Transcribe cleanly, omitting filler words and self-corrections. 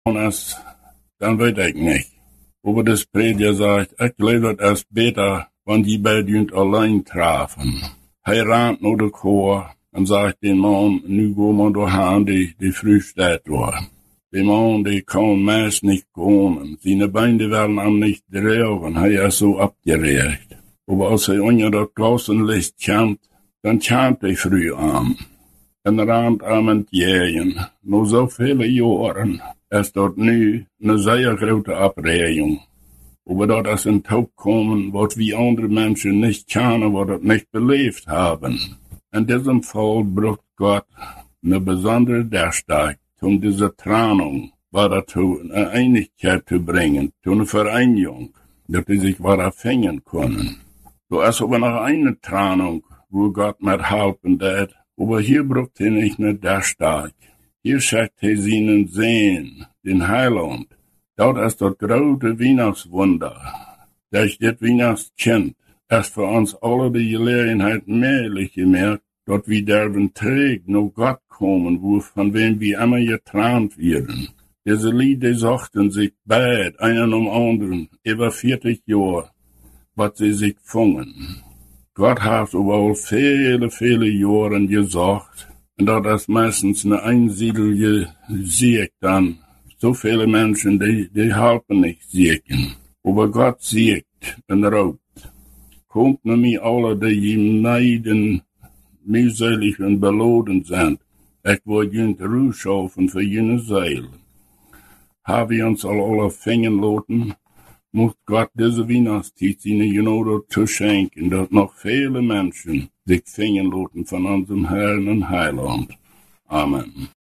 ist, dann weet ik niet. Aber das Prediger sagt, ich glaube, es ist besser, wenn die beiden allein trafen. Er rannt naar de Chor und sagt den Mann, nu gehen wir daheim, die früh steht war. Der Mann, der kann meist nicht kommen. Seine Beine werden am nicht drehen. Er ist so abgeregt. Aber als er unter das Klassenlicht kommt, dann kommt er früh an. En rannt am entgegen. Nog so viele Jahren ist dort nu eine sehr große Abregung. Aber dort ist ein Tag kommen, was wir andere Menschen nicht kennen, was das nicht belebt haben. In diesem Fall braucht Gott eine besondere Derstag, um diese Trennung dazu eine Einigkeit zu bringen, zu einer Vereinigung, dass die sich wieder finden können. So ist aber noch eine Trennung, wo Gott mit helfen wird. Aber hier braucht er nicht nur Derstag. Hier schickt er seinen Sehen, den Heiland. Dort ist das große Weihnachtswunder. Das Weihnachtskind ist für uns alle die Gelegenheit mehrlich gemerkt, dort wir derben trägt, nur Gott kommen, wo von wem wir immer getrennt werden. Diese Lieder sagten sich beid, einen um anderen, über 40 Jahre, was sie sich fungen. Gott hat wohl viele Jahre gesagt, und das ist meistens eine einsiedlige Sieg dann. So viele Menschen, die helfen nicht siegen. Aber Gott siegt und raubt. Kommt nämlich alle, die ihm neiden, mühselig und beladen sind. Ich will jünt Ruhe schaffen für jene Seele. Haben wir uns alle fingen lassen, muss Gott diese Weihnachtszeit seine Gnade zu schenken, dass noch viele Menschen sich fingen lassen von unserem Herrn und Heiland. Amen.